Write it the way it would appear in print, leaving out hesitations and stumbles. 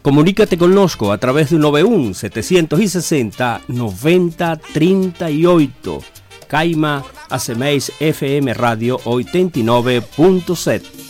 Comunícate connosco a través del 91 760 90 38. Caima Asemeis FM Radio 89.7.